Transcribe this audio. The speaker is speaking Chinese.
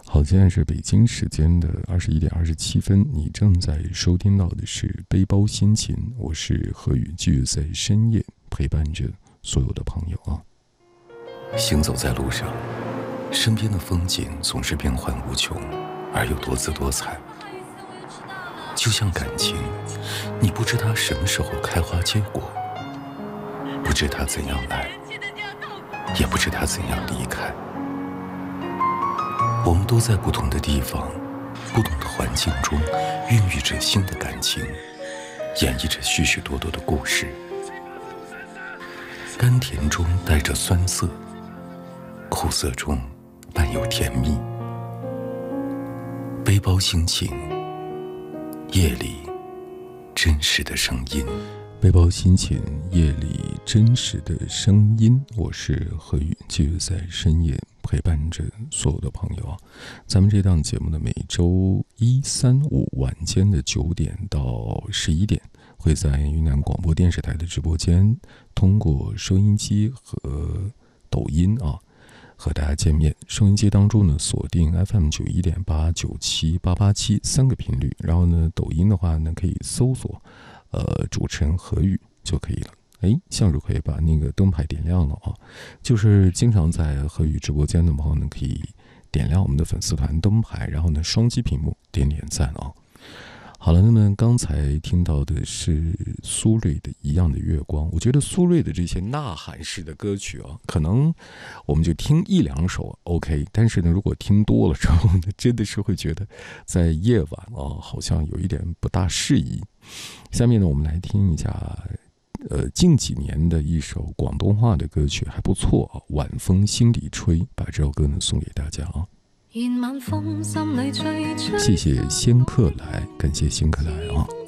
好，现在是北京时间的21:27，你正在收听到的是背包心情，我是何宇，继续在深夜陪伴着所有的朋友啊。 行走在路上，身边的风景总是变幻无穷，而又多姿多彩。就像感情，你不知它什么时候开花结果，不知它怎样来，也不知它怎样离开。我们都在不同的地方，不同的环境中孕育着新的感情，演绎着许许多多的故事。甘甜中带着酸涩，苦涩中伴有甜蜜。背包心情，夜里真实的声音。 背包心情，夜里真实的声音，我是何宇，继续在深夜陪伴着所有的朋友啊。咱们这档节目的每周一、三、五晚间的9点到11点，会在云南广播电视台的直播间，通过收音机和抖音啊，和大家见面。收音机当中呢，锁定 FM91.8、97、887三个频率，然后呢，抖音的话呢，可以搜索主持人何宇就可以了。向主可以把那个灯牌点亮了啊，就是经常在何宇直播间的朋友呢，可以点亮我们的粉丝团灯牌，然后呢，双击屏幕点赞啊。好了，那么刚才听到的是苏芮的《一样的月光》，我觉得苏芮的这些呐喊式的歌曲啊，可能我们就听一两首 OK， 但是呢，如果听多了之后呢，真的是会觉得在夜晚啊，好像有一点不大适宜。下面呢，我们来听一下近几年的一首广东话的歌曲，还不错啊，晚风心里吹，把这首歌呢送给大家啊。谢谢仙客来，感谢仙客来啊。